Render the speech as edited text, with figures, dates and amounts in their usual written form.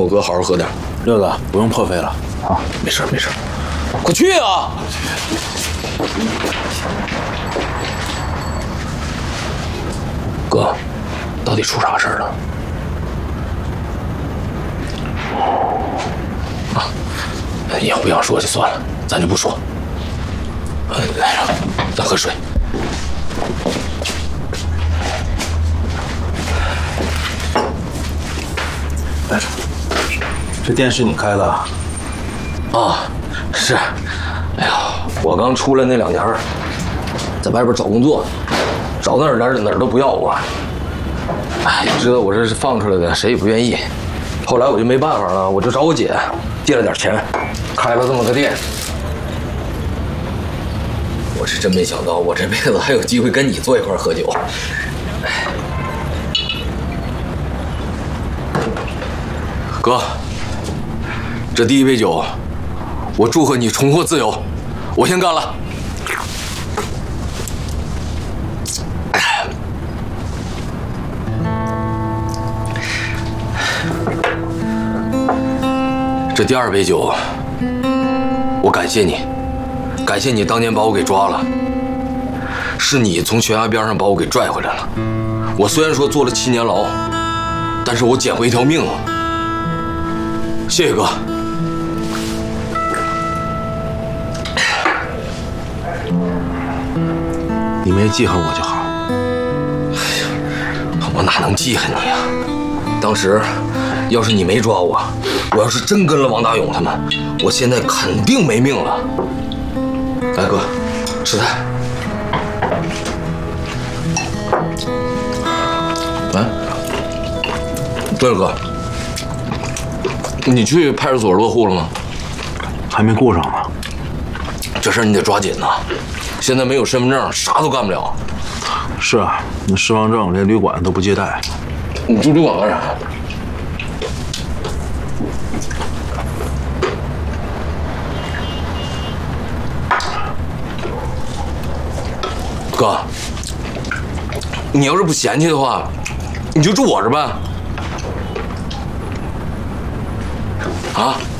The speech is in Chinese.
我哥好好喝点。 六子，不用破费了。 好，没事没事，快去啊！哥，到底出啥事儿了？啊，你要不想说就算了，咱就不说。来着，咱喝水。 来着，这店是你开的？ 啊，是。哎呀，我刚出来那2年，在外边找工作，找哪儿都不要我。哎，你知道我这是放出来的，谁也不愿意。后来我就没办法了，我就找我姐借了点钱，开了这么个店。我是真没想到，我这辈子还有机会跟你坐一块喝酒。哥，这第一杯酒，我祝贺你重获自由。我先干了。这第2杯酒，我感谢你，感谢你当年把我给抓了，是你从悬崖边上把我给拽回来了。我虽然说坐了7年牢，但是我捡回一条命了。谢谢哥。 你没记恨我就好。 哎呀，我哪能记恨你啊？当时要是你没抓我，我要是真跟了王大勇他们，我现在肯定没命了。来，哥，吃菜。来，对了，哥，你去派出所落户了吗？ 还没顾上呢。 这事儿你得抓紧呐！现在没有身份证，啥都干不了。 是啊，那释放证连旅馆都不接待。 你住旅馆干啥？哥，你要是不嫌弃的话，你就住我这呗。啊？